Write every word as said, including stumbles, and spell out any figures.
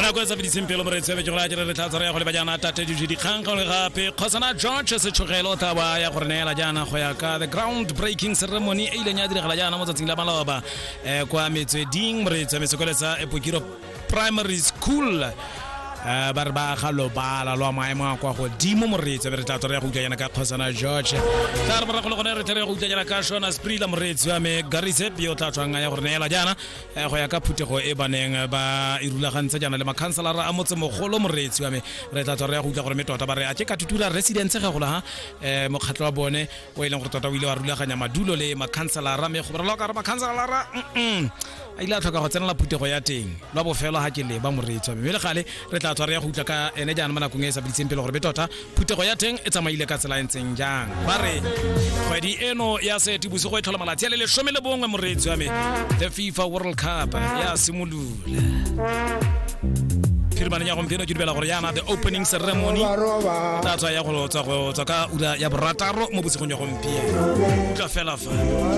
na go sa biditseng pelo mo re tsebe go la jere le tlatsa re go le bajana tate di di kgang go le gape khosana George se tshogelo taba ya go renela jana go ya ka the ground breaking ceremony e ile nya direla jana mo tsatsing la maloba eh kwa metsweding mo re tsebe se koletsa Epokiro Primary School eh ba re ba ga lo bala lo maemo a kwa godimo mo re tsebe re tlatsa re go jana ka khosana George tla re ba go le gone re tere go jana ka Shona Sprila mo re tswa me Garise bio tlatswanga ya go renela jana go ya ka phutego e baneng ba irulagantse jana le makhanselara a motse mogolo moretsi wa me re tla tswa re go tla gore metota ba re a ke ka tutura residence ga go la ha eh mokgatlo wa bone o ile gore tota o ile wa rulaganya madulo le makhanselara me go re ka re makhanselara mm a ile a tlhoka go tsenela phutego ya teng lo bofelo ha ke le ba moretsi wa me le gale re tla tswa re go tla ka ene jana mana kong e sa bitseng pele gore betota phutego ya teng e tsamaile ka tsela entseng jang ba re kgwedi eno ya se tibuso go e tlhola malatsi a le lesome le bongwe moretsi wa me the FIFA World Cup ya simulula firmane ya gompieno ke dibela gore yana the opening ceremony tla tswa ya go tswa go tswa ka ura ya borataro mo bosigong ya gompieno tla fela fa